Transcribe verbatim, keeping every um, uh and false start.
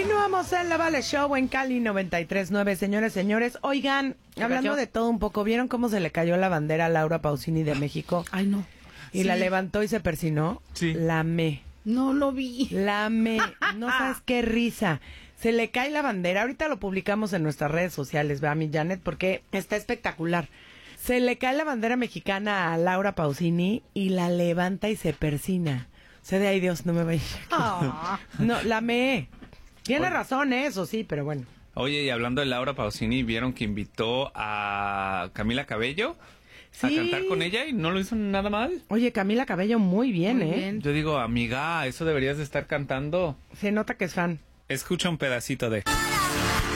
Continuamos en La Vale Show en Cali noventa y tres punto nueve, señores, señores. Oigan, hablando cayó? de todo un poco, ¿vieron cómo se le cayó la bandera a Laura Pausini de México? Ay, no. Y Sí. la levantó y se persinó. Sí. La amé. No lo vi. La amé. No sabes qué risa. Se le cae la bandera. Ahorita lo publicamos en nuestras redes sociales, ¿verdad, mi Janet? Porque está espectacular. Se le cae la bandera mexicana a Laura Pausini y la levanta y se persina. O sea, de ahí Dios, no me vaya. Ah. No, la amé. Tiene Oye. razón, ¿eh? Eso sí, pero bueno. Oye, y hablando de Laura Pausini, ¿vieron que invitó a Camila Cabello Sí. a cantar con ella y no lo hizo nada mal? Oye, Camila Cabello, muy bien, Muy ¿eh? bien. Yo digo, amiga, eso deberías de estar cantando. Se nota que es fan. Escucha un pedacito de...